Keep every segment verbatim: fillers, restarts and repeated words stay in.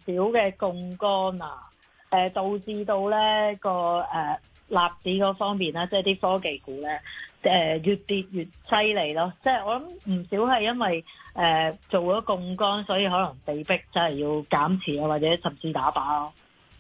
少嘅槓桿啊，誒、呃、導致到咧個誒納指嗰方面咧，即係啲科技股咧，誒、呃、越跌越犀利咯。即係我諗唔少係因為誒、呃、做咗槓桿，所以可能被逼真係要減持啊，或者甚至打靶咯。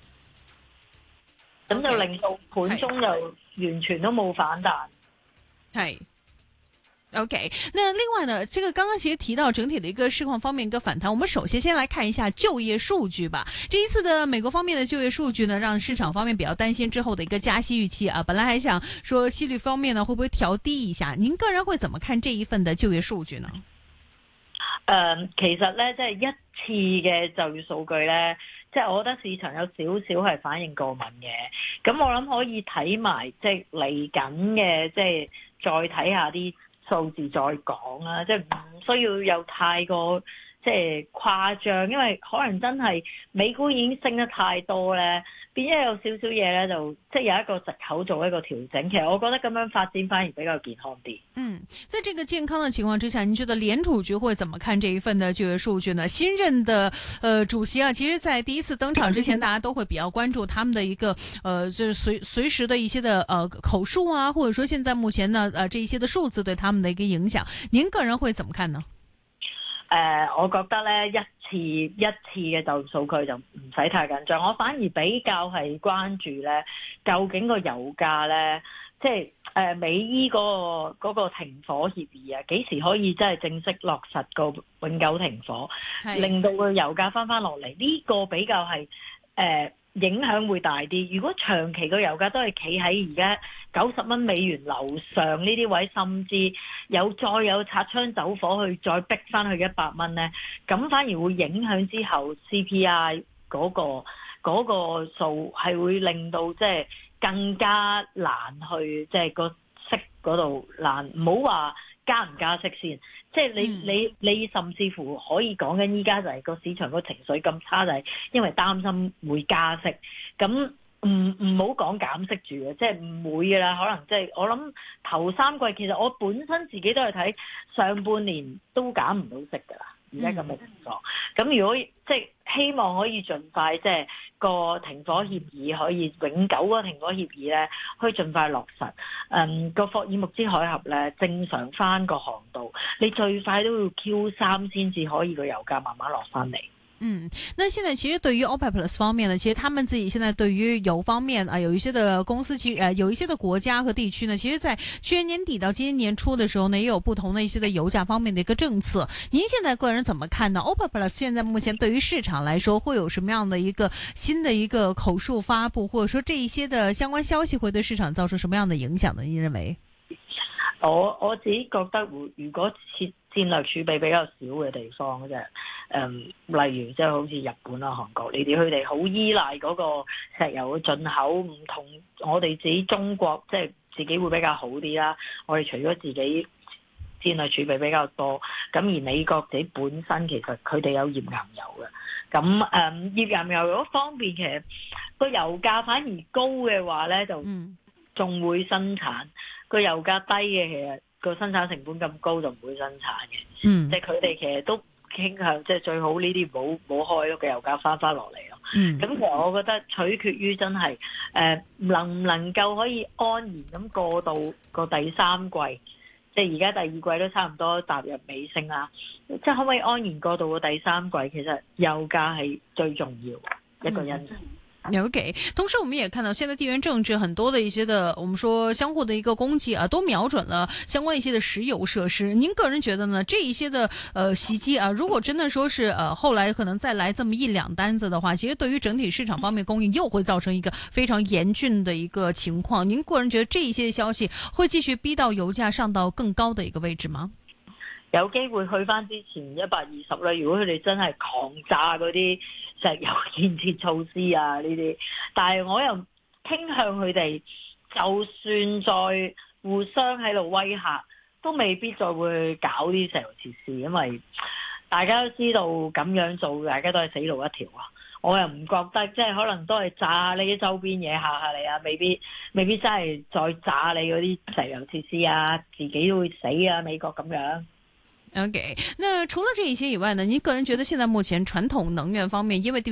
咁、okay. 就令到盤中就完全都冇反彈。 係。OK， 那另外呢，這個剛剛其實提到整體的一個市況方面一個反彈，我們首先先來看一下就業數據吧。這一次的美國方面的就業數據呢，讓市場方面比較擔心之後的一個加息預期啊。本來還想說息率方面呢，會不會調低一下？您個人會怎麼看這一份的就業數據呢？ 誒、呃，其實呢，即係一次嘅就業數據呢，即係我覺得市場有少少係反應過敏嘅。咁我諗可以睇埋即係嚟緊嘅，即係再睇下啲數字再講啦，即係唔需要有太過即係誇張，因為可能真係美股已經升得太多咧，變咗有少少嘢咧，就即係有一個藉口做一個調整。其實我覺得咁樣發展反而比較健康啲。 嗯，在這個健康的情況之下，您覺得聯儲局會怎麼看這一份的就業數據呢？新任的呃主席啊，其實在第一次登場之前，大家都會比較關注他們的一個呃，就是隨隨時的一些的呃口述啊，或者說現在目前呢呃這一些的數字對他們的一個影響，您個人會怎麼看呢？ 誒、呃，我覺得咧一次一次嘅就業數據就唔使太緊張，我反而比較係關注咧，究竟個油價咧，即係誒美伊嗰個嗰個停火協議啊，幾時可以真係正式落實個永久停火，令到個油價翻翻落嚟？呢個比較係誒。呃影響會大啲。如果長期個油價都係企喺而家九十蚊美元樓上呢啲位，甚至有再有擦槍走火去再逼翻去一百蚊呢，咁反而會影響之後 C P I 嗰個嗰個數，係會令到即係更加難去即係個息嗰度難，唔好話加唔加息先，即係你、嗯、你你甚至乎可以講緊依家就係個市場個情緒咁差，就係因為擔心會加息，咁唔唔好講減息住嘅，即係唔會噶啦，可能即係我諗頭三季其實我本身自己都係睇上半年都減唔到息噶啦。而家咁嘅情況，咁、嗯、如果即係希望可以盡快即係個停火協議可以永久個停火協議咧，可以盡快落實。嗯，個霍爾木茲海峽咧正常翻個航道，你最快都要 Q 三先至可以個油價慢慢落翻嚟。 嗯，那現在其實對於 OPEC Plus 方面呢，其實他們自己現在對於油方面啊，有一些的公司，其實呃有一些的國家和地區呢，其實在去年年底到今年年初的時候呢，也有不同的一些的油價方面的一個政策。您現在個人怎麼看呢 ？OPEC Plus 現在目前對於市場來說，會有什麼樣的一個新的一個口述發布，或者說這一些的相關消息會對市場造成什麼樣的影響呢？你認為？ 我我自己覺得，如果設戰略儲備比較少嘅地方啫，誒、嗯，例如即係好似日本啊、韓國呢啲，佢哋好依賴嗰個石油嘅進口，唔同我哋自己中國，即係自己會比較好啲啦。我哋除咗自己戰略儲備比較多，咁而美國自己本身其實佢哋有頁岩油嘅，咁誒、嗯、頁岩油嗰方面其實個油價反而高嘅話咧，就仲會生產。個油價低嘅，其實個生產成本咁高就唔會生產嘅。嗯，即係佢哋其實都傾向，即係最好呢啲冇冇開咯，個油價翻翻落嚟咯。嗯，咁其實我覺得取決於真係誒、呃、能唔能夠可以安然咁過到個第三季，即係而家第二季都差唔多踏入尾聲啦。即係可唔可以安然過到個第三季？其實油價係最重要一個因素。 OK， 同時我們也看到現在地緣政治很多的一些的，我們說相互的一個攻擊啊，都瞄準了相關一些的石油設施。您個人覺得呢？這一些的呃襲擊啊，如果真的說是呃後來可能再來這麼一兩單子的話，其實對於整體市場方面供應又會造成一個非常嚴峻的一個情況。您個人覺得這一些消息會繼續逼到油價上到更高的一個位置嗎？ 有機會去翻之前一百二十啦。如果佢哋真係狂炸嗰啲石油建設措施啊呢啲，但係我又傾向佢哋，就算再互相喺度威嚇，都未必再會搞啲石油設施，因為大家都知道咁樣做，大家都係死路一條啊。我又唔覺得，即係可能都係炸你啲周邊嘢嚇下你啊，未必未必真係再炸你嗰啲石油設施啊，自己都會死啊，美國咁樣。 OK，那除了這一些以外呢，您個人覺得現在目前傳統能源方面，因為